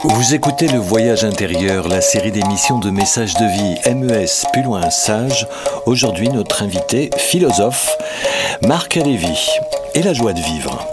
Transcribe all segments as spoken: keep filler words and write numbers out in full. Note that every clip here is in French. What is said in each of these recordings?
Vous écoutez Le Voyage intérieur, la série d'émissions de messages de vie M E S plus loin sage. Aujourd'hui, notre invité, philosophe, Marc Halévy, et la joie de vivre.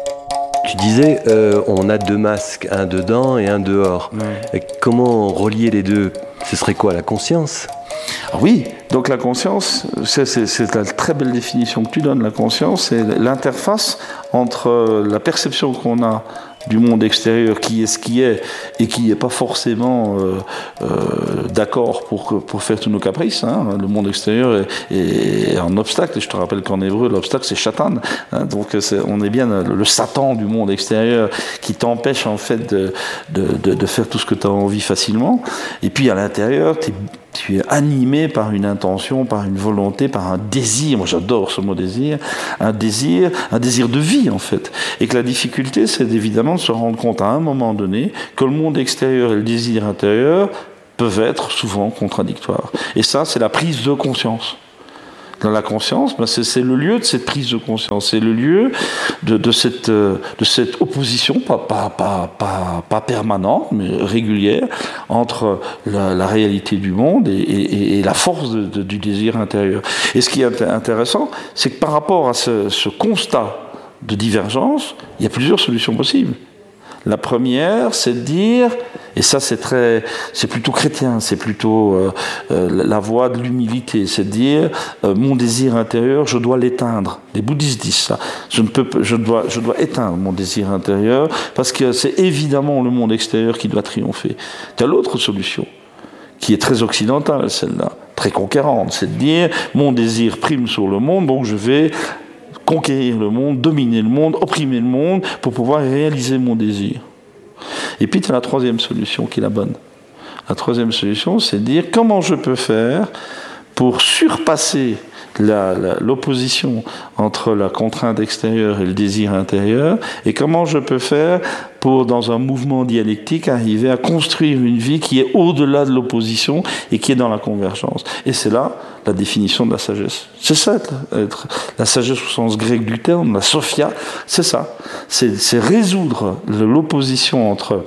Tu disais, euh, on a deux masques, un dedans et un dehors. Ouais. Comment relier les deux ? Ce serait quoi, la conscience ? Oui, donc la conscience, c'est, c'est, c'est la très belle définition que tu donnes. La conscience, c'est l'interface entre la perception qu'on a du monde extérieur, qui est ce qui est, et qui n'est pas forcément euh, euh, d'accord pour, pour faire tous nos caprices. Hein. Le monde extérieur est, est un obstacle, et je te rappelle qu'en hébreu, l'obstacle c'est Shatan. Hein. Donc c'est, on est bien le, le Satan du monde extérieur qui t'empêche en fait de, de, de, de faire tout ce que tu as envie facilement. Et puis à l'intérieur, t'es tu es animé par une intention, par une volonté, par un désir. Moi, j'adore ce mot désir. Un désir, un désir de vie, en fait. Et que la difficulté, c'est évidemment de se rendre compte à un moment donné que le monde extérieur et le désir intérieur peuvent être souvent contradictoires. Et ça, c'est la prise de conscience. Dans la conscience, ben c'est, c'est le lieu de cette prise de conscience, c'est le lieu de, de, cette, de cette opposition, pas, pas, pas, pas, pas permanente, mais régulière, entre la, la réalité du monde et, et, et la force de, de, du désir intérieur. Et ce qui est intéressant, c'est que par rapport à ce, ce constat de divergence, il y a plusieurs solutions possibles. La première, c'est de dire, et ça c'est très, c'est plutôt chrétien, c'est plutôt euh, euh, la voie de l'humilité, c'est de dire euh, mon désir intérieur, je dois l'éteindre. Les bouddhistes disent ça. Je ne peux, je dois, je dois éteindre mon désir intérieur parce que c'est évidemment le monde extérieur qui doit triompher. Tu as l'autre solution, qui est très occidentale, celle-là, très conquérante, c'est de dire mon désir prime sur le monde, donc je vais conquérir le monde, dominer le monde, opprimer le monde pour pouvoir réaliser mon désir. Et puis tu as la troisième solution qui est la bonne. La troisième solution, c'est de dire comment je peux faire pour surpasser la, la, l'opposition entre la contrainte extérieure et le désir intérieur, et comment je peux faire pour, dans un mouvement dialectique, arriver à construire une vie qui est au-delà de l'opposition et qui est dans la convergence. Et c'est là la définition de la sagesse. C'est ça, être, la sagesse au sens grec du terme, la sophia, c'est ça. C'est, c'est résoudre l'opposition entre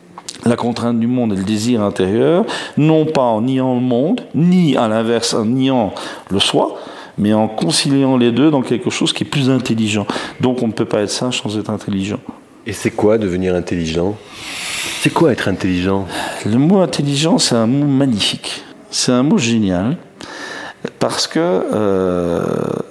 la contrainte du monde et le désir intérieur, non pas en niant le monde, ni à l'inverse en niant le soi, mais en conciliant les deux dans quelque chose qui est plus intelligent. Donc on ne peut pas être sage sans être intelligent. Et c'est quoi devenir intelligent ? C'est quoi être intelligent ? Le mot intelligent, c'est un mot magnifique. C'est un mot génial, parce que, euh,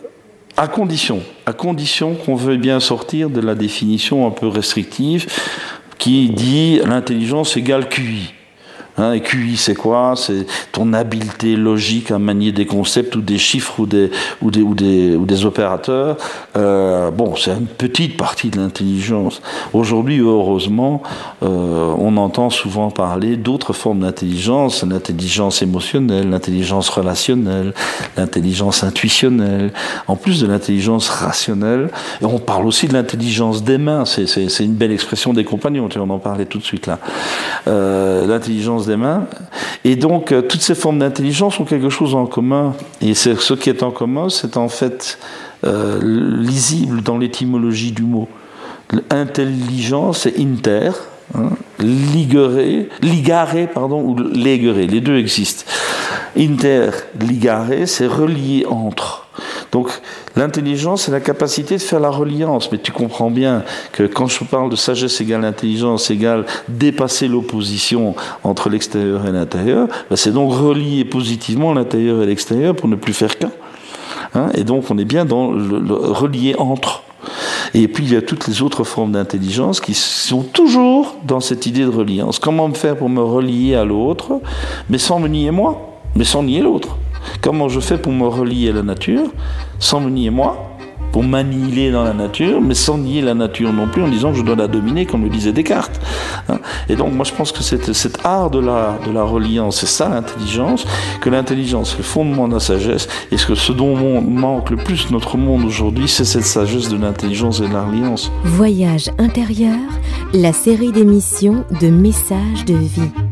à condition, à condition qu'on veuille bien sortir de la définition un peu restrictive qui dit l'intelligence égale Q I. Hein, et Q I, c'est quoi ? C'est ton habileté logique à manier des concepts ou des chiffres ou des, ou des, ou des, ou des opérateurs. Euh, bon, c'est une petite partie de l'intelligence. Aujourd'hui, heureusement, euh, on entend souvent parler d'autres formes d'intelligence, l'intelligence émotionnelle, l'intelligence relationnelle, l'intelligence intuitionnelle, en plus de l'intelligence rationnelle. Et on parle aussi de l'intelligence des mains. C'est, c'est, c'est une belle expression des compagnons, tu vois, on en parlait tout de suite là. Euh, l'intelligence des mains. Et donc, euh, toutes ces formes d'intelligence ont quelque chose en commun. Et c'est, ce qui est en commun, c'est en fait euh, lisible dans l'étymologie du mot. Intelligence, c'est inter, hein, ligere, ligare, pardon, ou legere, les deux existent. Inter, ligare, c'est relié entre. Donc, l'intelligence, c'est la capacité de faire la reliance. Mais tu comprends bien que quand je parle de sagesse égale intelligence égale dépasser l'opposition entre l'extérieur et l'intérieur, ben c'est donc relier positivement l'intérieur et l'extérieur pour ne plus faire qu'un. Hein, et donc, on est bien dans le, le relier entre. Et puis, il y a toutes les autres formes d'intelligence qui sont toujours dans cette idée de reliance. Comment me faire pour me relier à l'autre, mais sans me nier moi, mais sans nier l'autre. Comment je fais pour me relier à la nature, sans me nier moi, pour m'annihiler dans la nature, mais sans nier la nature non plus, en disant que je dois la dominer, comme le disait Descartes. Et donc, moi, je pense que c'est cet art de la, de la reliance, c'est ça l'intelligence, que l'intelligence, c'est le fondement de la sagesse, et ce, que, ce dont manque le plus notre monde aujourd'hui, c'est cette sagesse de l'intelligence et de la reliance. Voyage intérieur, la série d'émissions de messages de vie.